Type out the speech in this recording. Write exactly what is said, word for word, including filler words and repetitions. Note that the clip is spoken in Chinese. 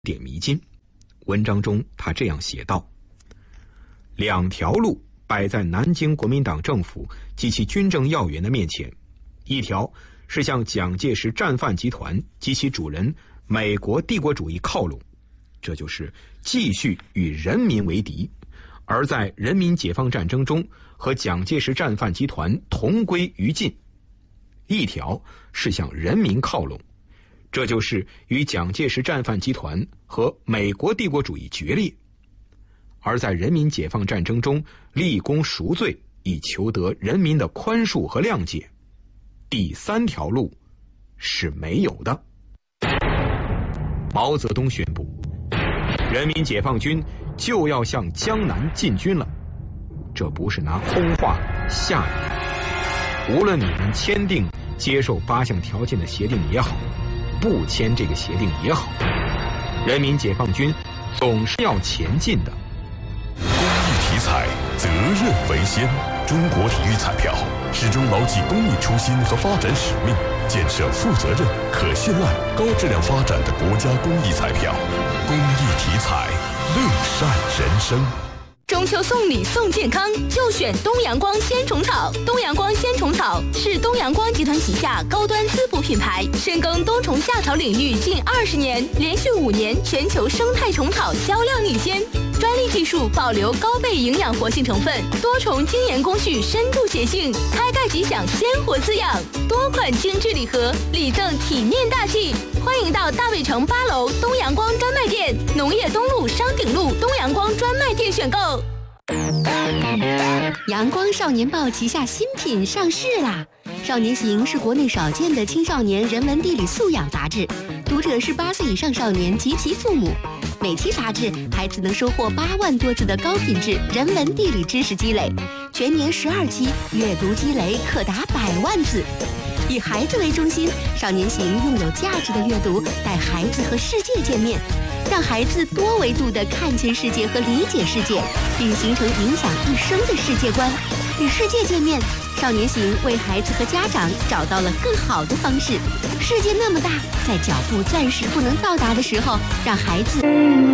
点迷津。文章中他这样写道：两条路摆在南京国民党政府及其军政要员的面前，一条是向蒋介石战犯集团及其主人美国帝国主义靠拢，这就是继续与人民为敌，而在人民解放战争中和蒋介石战犯集团同归于尽；一条是向人民靠拢，这就是与蒋介石战犯集团和美国帝国主义决裂，而在人民解放战争中立功赎罪，以求得人民的宽恕和谅解。第三条路是没有的。毛泽东宣布，人民解放军就要向江南进军了，这不是拿空话吓你。无论你们签订接受八项条件的协定也好，不签这个协定也好，人民解放军总是要前进的。 公益体彩，责任为先。中国体育彩票始终牢记公益初心和发展使命，建设负责任、可信赖、高质量发展的国家公益彩票。公益体彩，乐善人生。 中秋送礼送健康，就选东阳光鲜虫草。东阳光鲜虫草是东阳光集团旗下高端滋补品牌，深耕冬虫夏草领域近二十年，连续五年全球生态虫草销量领先。专利技术保留高倍营养活性成分，多重精研工序深度洁性，开盖即享鲜活滋养。多款精致礼盒，礼赠体面大气。欢迎到大卫城八楼东阳光专卖店、农业东路商鼎路东阳光专卖店选购。阳光少年报旗下新品上市啦！少年行是国内少见的青少年人文地理素养杂志，读者是八岁以上少年及其父母。每期杂志，孩子能收获八万多字的高品质人文地理知识积累，全年十二期，阅读积累可达百万字。以孩子为中心，少年行用有价值的阅读带孩子和世界见面，让孩子多维度地看见世界和理解世界，并形成影响一生的世界观。与世界见面，少年行为孩子和家长找到了更好的方式。世界那么大，在脚步暂时不能到达的时候，让孩子